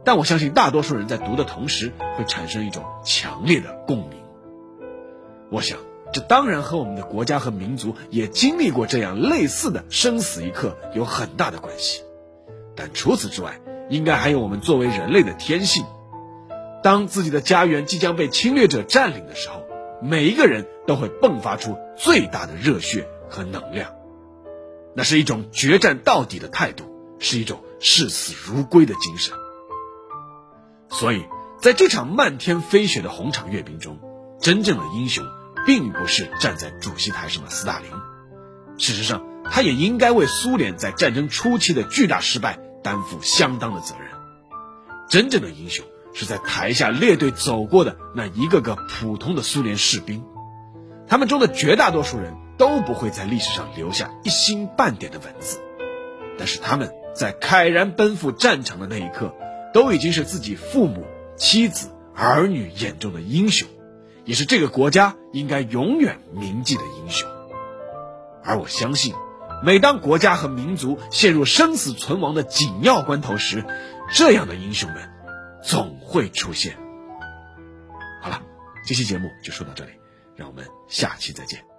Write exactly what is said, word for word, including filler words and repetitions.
但我相信大多数人在读的同时会产生一种强烈的共鸣。我想这当然和我们的国家和民族也经历过这样类似的生死一刻有很大的关系，但除此之外，应该还有我们作为人类的天性。当自己的家园即将被侵略者占领的时候，每一个人都会迸发出最大的热血和能量，那是一种决战到底的态度，是一种视死如归的精神。所以在这场漫天飞雪的红场阅兵中，真正的英雄并不是站在主席台上的斯大林，事实上他也应该为苏联在战争初期的巨大失败担负相当的责任。真正的英雄是在台下列队走过的那一个个普通的苏联士兵，他们中的绝大多数人都不会在历史上留下一星半点的文字，但是他们在慨然奔赴战场的那一刻，都已经是自己父母、妻子、儿女眼中的英雄，也是这个国家应该永远铭记的英雄。而我相信，每当国家和民族陷入生死存亡的紧要关头时，这样的英雄们总会出现。好了，这期节目就说到这里，让我们下期再见。